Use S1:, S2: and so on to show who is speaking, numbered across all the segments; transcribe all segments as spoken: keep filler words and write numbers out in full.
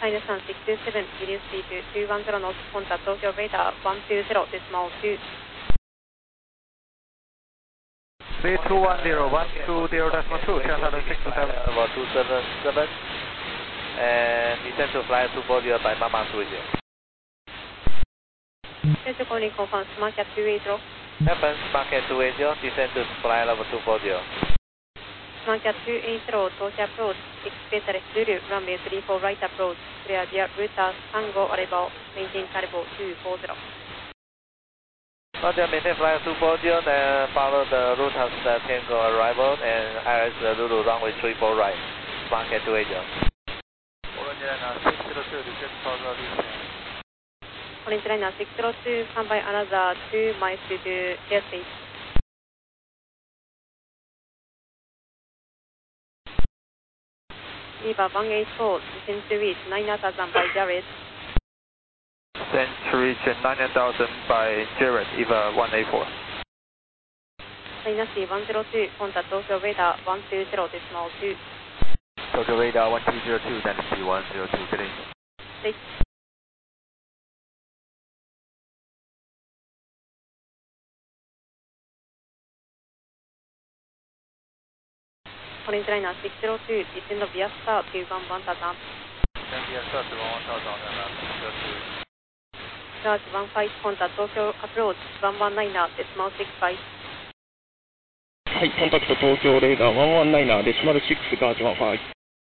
S1: China Sun six two seven, reduce speed to two one zero knots, contact Tokyo radar one two zero decimal two.
S2: three two one zero, one two zero decimal two, China Sun six two seven.
S3: Over two seven seven, and descend to fly two four zero by Mama two eighty.
S1: Center calling confirm, SmartCat two eighty.
S3: Happen, SmartCat two eighty, descend to fly level two four zero.
S1: SmartCat two eighty, torch approach, expect Zulu, runway three four right approach, clear via router Tango arrival, maintain caribou two four zero.
S3: Roger, maintain flight two four zero, then follow the route as the Tango arrival, and I S Lulu runway three four right, SmartCat two eighty.
S2: Orange Liner six zero two, descend further descent.
S1: Orange Liner six zero two, come by another two miles to do airspace. Viva one eight four, descend to reach nine thousand by Jared.
S2: Descend to reach nine thousand by Jared, Eva one eight four.
S1: China C one zero two, contact Tokyo radar one two zero decimal two.
S2: Tokyo radar one two zero two, Dynasty one zero two, good evening.
S1: six. Orange Liner six zero two, descend via star to one one thousand.
S2: Descend via star to one one thousand, and six zero two.
S1: Charge one five, contact Tokyo approach one one nine decimal six five.
S4: はい、コンタクト東京レーダーワンワンナインデシマルシックスガージワンファイ。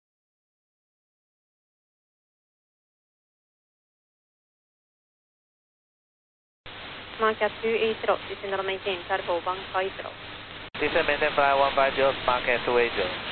S1: SmartCat two eighty, descend maintain caribou one five zero.
S3: Descend maintain flight one five zero, SmartCat two eighty.